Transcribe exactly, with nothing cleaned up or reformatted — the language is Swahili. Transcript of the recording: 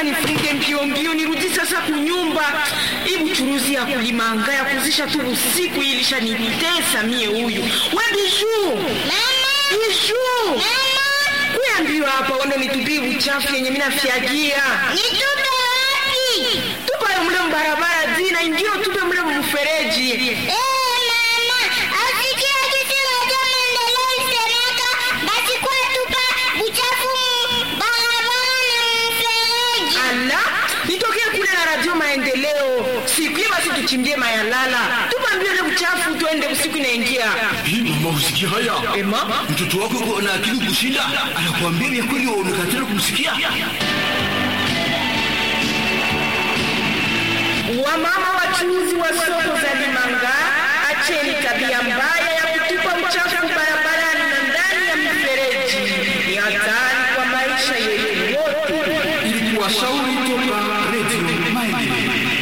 nifunge mbio mbio nirudi sasa kunyumba. Ibu churuzi ya kulimanga ya kuzisha tu usiku ilisha nitesa mie huyu. We Bijou. Mama. Bijou. Mama. Kuambiwa hapa wando nitupie uchafu yenye mimi nafiagia. Nitupe wapi? Tupa mle barabara zina ingia tupe mle mfereji. Eh, mama, asikia kitu moja maendeleo isemeka, basi kwa tupa uchafu barabara na mfereji. Ala, nitokea kule na radio Maendeleo. Siku hiyo basi tuchimbie mayalala. Tupa mbio ile uchafu tuende usiku inaingia. Hii mama usikia haya? Eh mama, Mtoto wako yuko na akili kushinda, anakuambia ni kweli wewe unakatana kumsikia? wamama wachuuzi wa soko za Limanga, acheni tabia mbaya ya kutupa uchafu barabarani na ndani ya mifereji. Ni hatari kwa maisha yetu yote. Ili kuwashauri toka